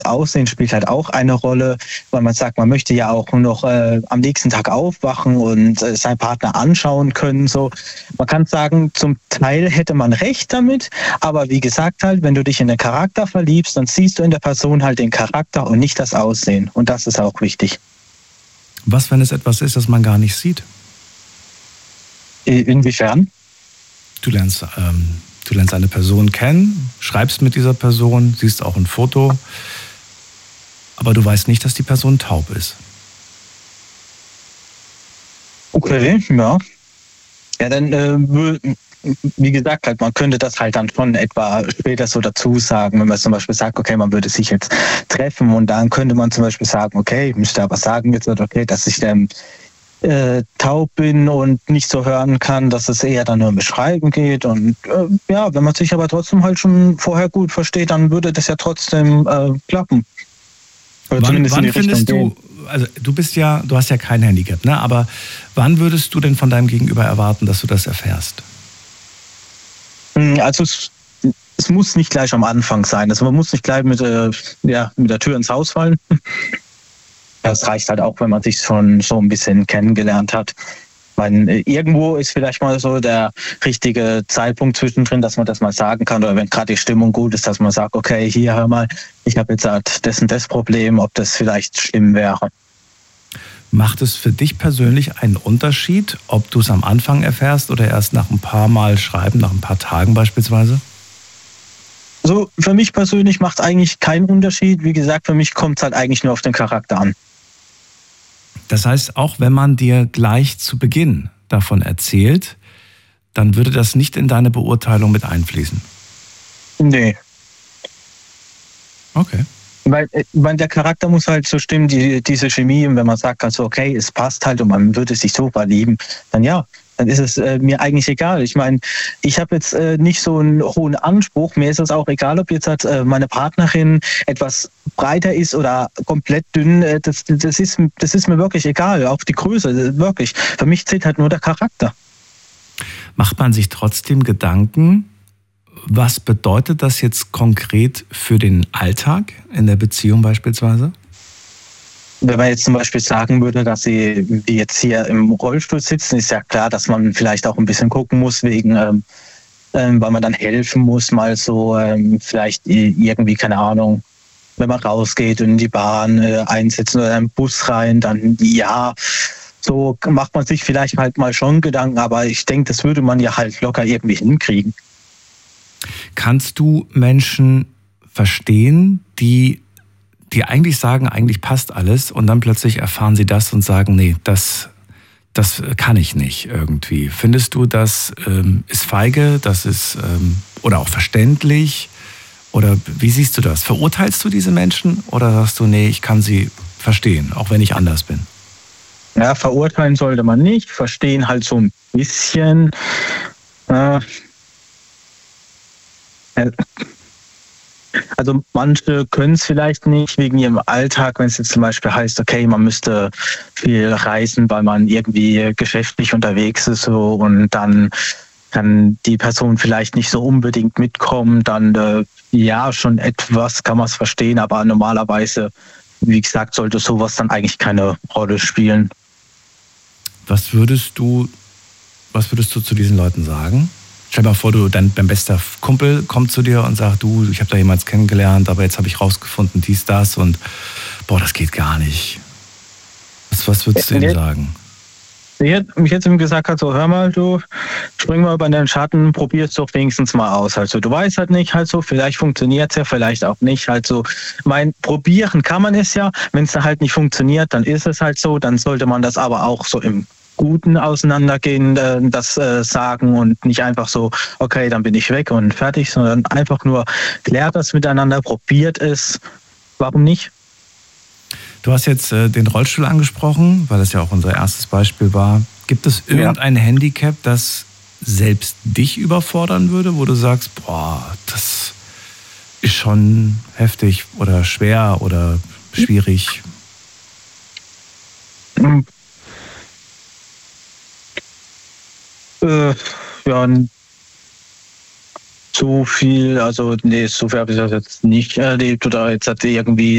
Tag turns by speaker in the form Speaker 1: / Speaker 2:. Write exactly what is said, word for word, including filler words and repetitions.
Speaker 1: Aussehen spielt halt auch eine Rolle, weil man sagt, man möchte ja auch noch äh, am nächsten Tag aufwachen und äh, seinen Partner anschauen können. So, man kann sagen, zum Teil hätte man recht damit, aber wie gesagt halt, wenn du dich in den Charakter verliebst, dann siehst du in der Person halt den Charakter und nicht das Aussehen. Und das ist auch wichtig.
Speaker 2: Was, wenn es etwas ist, das man gar nicht sieht?
Speaker 1: Inwiefern?
Speaker 2: Du lernst, ähm, du lernst eine Person kennen, schreibst mit dieser Person, siehst auch ein Foto, aber du weißt nicht, dass die Person taub ist.
Speaker 1: Okay, ja. Ja, dann, äh, wie gesagt, halt, man könnte das halt dann schon etwa später so dazu sagen, wenn man zum Beispiel sagt, okay, man würde sich jetzt treffen und dann könnte man zum Beispiel sagen, okay, ich müsste aber sagen jetzt, okay, dass ich dann äh, taub bin und nicht so hören kann, dass es eher dann nur um Beschreiben geht und äh, ja, wenn man sich aber trotzdem halt schon vorher gut versteht, dann würde das ja trotzdem äh, klappen.
Speaker 2: Oder wann wann findest du, also du bist ja, du hast ja kein Handicap, ne? Aber wann würdest du denn von deinem Gegenüber erwarten, dass du das erfährst?
Speaker 1: Also es, es muss nicht gleich am Anfang sein. Also man muss nicht gleich mit, äh, ja, mit der Tür ins Haus fallen. Das reicht halt auch, wenn man sich schon so ein bisschen kennengelernt hat. Meine, irgendwo ist vielleicht mal so der richtige Zeitpunkt zwischendrin, dass man das mal sagen kann. Oder wenn gerade die Stimmung gut ist, dass man sagt, okay, hier hör mal, ich habe jetzt halt das und das Problem, ob das vielleicht schlimm wäre.
Speaker 2: Macht es für dich persönlich einen Unterschied, ob du es am Anfang erfährst oder erst nach ein paar Mal schreiben, nach ein paar Tagen beispielsweise?
Speaker 1: Also für mich persönlich macht es eigentlich keinen Unterschied. Wie gesagt, für mich kommt es halt eigentlich nur auf den Charakter an.
Speaker 2: Das heißt, auch wenn man dir gleich zu Beginn davon erzählt, dann würde das nicht in deine Beurteilung mit einfließen?
Speaker 1: Nee.
Speaker 2: Okay.
Speaker 1: Weil, weil der Charakter muss halt so stimmen, die, diese Chemie, und wenn man sagt, also okay, es passt halt und man würde sich so verlieben, dann ja, dann ist es äh, mir eigentlich egal. Ich meine, ich habe jetzt äh, nicht so einen hohen Anspruch, mir ist es auch egal, ob jetzt halt, äh, meine Partnerin etwas breiter ist oder komplett dünn, äh, das, das, ist, das ist mir wirklich egal, auch die Größe, wirklich. Für mich zählt halt nur der Charakter.
Speaker 2: Macht man sich trotzdem Gedanken, was bedeutet das jetzt konkret für den Alltag in der Beziehung beispielsweise?
Speaker 1: Wenn man jetzt zum Beispiel sagen würde, dass sie wie jetzt hier im Rollstuhl sitzen, ist ja klar, dass man vielleicht auch ein bisschen gucken muss, wegen, ähm, ähm, weil man dann helfen muss, mal so ähm, vielleicht irgendwie, keine Ahnung, wenn man rausgeht und in die Bahn äh, einsetzen oder in den Bus rein, dann ja, so macht man sich vielleicht halt mal schon Gedanken, aber ich denke, das würde man ja halt locker irgendwie hinkriegen.
Speaker 2: Kannst du Menschen verstehen, die, die eigentlich sagen, eigentlich passt alles und dann plötzlich erfahren sie das und sagen, nee, das, das kann ich nicht irgendwie. Findest du, das ähm, ist feige, das ist ähm, oder auch verständlich? Oder wie siehst du das? Verurteilst du diese Menschen oder sagst du, nee, ich kann sie verstehen, auch wenn ich anders bin?
Speaker 1: Ja, verurteilen sollte man nicht, verstehen halt so ein bisschen. Äh, Also manche können es vielleicht nicht wegen ihrem Alltag, wenn es jetzt zum Beispiel heißt, okay, man müsste viel reisen, weil man irgendwie geschäftlich unterwegs ist so und dann kann die Person vielleicht nicht so unbedingt mitkommen, dann äh, ja, schon etwas kann man es verstehen, aber normalerweise, wie gesagt, sollte sowas dann eigentlich keine Rolle spielen.
Speaker 2: Was würdest du, was würdest du zu diesen Leuten sagen? Stell dir mal vor, du, dein, dein bester Kumpel kommt zu dir und sagt, du, ich habe da jemals kennengelernt, aber jetzt habe ich rausgefunden, dies, das und boah, das geht gar nicht. Was, was würdest du ihm sagen?
Speaker 1: Ich hätte mich jetzt ihm gesagt, also, hör mal, du, spring mal über den Schatten, probier es doch wenigstens mal aus. Also du weißt halt nicht, halt so, vielleicht funktioniert es ja, vielleicht auch nicht. Halt so, mein, probieren kann man es ja, wenn es dann halt nicht funktioniert, dann ist es halt so, dann sollte man das aber auch so im Guten auseinandergehen, äh, das äh, sagen und nicht einfach so, okay, dann bin ich weg und fertig, sondern einfach nur klärt das miteinander, probiert es. Warum nicht?
Speaker 2: Du hast jetzt äh, den Rollstuhl angesprochen, weil das ja auch unser erstes Beispiel war. Gibt es irgendein ja. Handicap, das selbst dich überfordern würde, wo du sagst, boah, das ist schon heftig oder schwer oder schwierig?
Speaker 1: Mhm. Äh, ja, so viel, also nee, so viel habe ich das jetzt nicht erlebt oder jetzt hat irgendwie